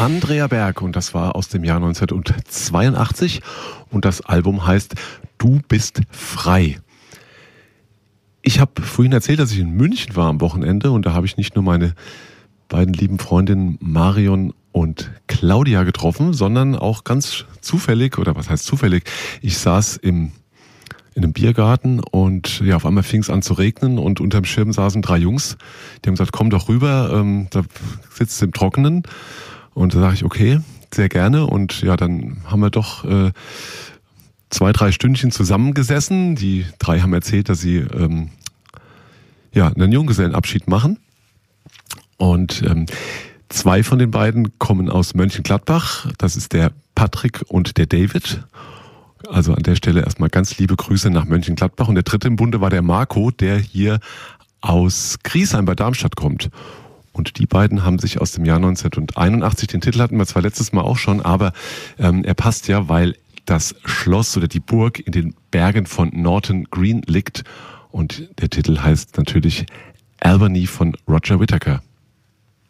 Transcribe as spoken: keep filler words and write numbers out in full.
Andrea Berg und das war aus dem Jahr neunzehnhundertzweiundachtzig und das Album heißt Du bist frei. Ich habe vorhin erzählt, dass ich in München war am Wochenende und da habe ich nicht nur meine beiden lieben Freundinnen Marion und Claudia getroffen, sondern auch ganz zufällig, oder was heißt zufällig, ich saß im in einem Biergarten und ja, auf einmal fing es an zu regnen und unterm Schirm saßen drei Jungs, die haben gesagt, komm doch rüber, ähm, da sitzt im Trockenen. Und da sage ich, okay, sehr gerne. Und ja, dann haben wir doch äh, zwei, drei Stündchen zusammengesessen. Die drei haben erzählt, dass sie ähm, ja einen Junggesellenabschied machen. Und ähm, zwei von den beiden kommen aus Mönchengladbach. Das ist der Patrick und der David. Also an der Stelle erstmal ganz liebe Grüße nach Mönchengladbach. Und der dritte im Bunde war der Marco, der hier aus Griesheim bei Darmstadt kommt. Und die beiden haben sich aus dem Jahr neunzehnhunderteinundachtzig, den Titel hatten wir zwar letztes Mal auch schon, aber ähm, er passt ja, weil das Schloss oder die Burg in den Bergen von Norton Green liegt. Und der Titel heißt natürlich Albany von Roger Whittaker.